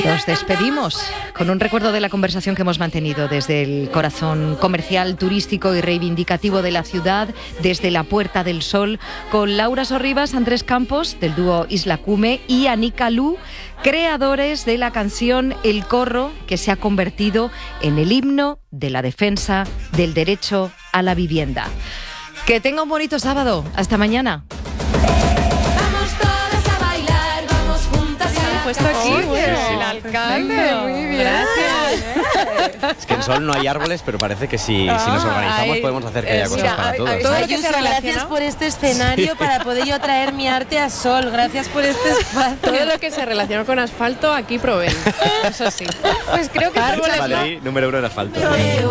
Nos despedimos con un recuerdo de la conversación que hemos mantenido desde el corazón comercial, turístico y reivindicativo de la ciudad, desde la Puerta del Sol, con Laura Sorribas, Andrés Campos, del dúo Isla Cume, y Anika Lu, creadores de la canción El Corro, que se ha convertido en el himno de la defensa del derecho a la vivienda. Que tenga un bonito sábado. Hasta mañana. Puesto aquí, Oye, el alcalde, muy bien. Gracias. Es que en Sol no hay árboles, pero parece que si nos organizamos podemos hacer que haya cosas para todos. Ayuso, gracias por este escenario para poder yo traer mi arte a Sol. Gracias por este espacio. Todo lo que se relaciona con asfalto aquí proveen. Eso sí. Pues creo que Madrid, número 1 en asfalto.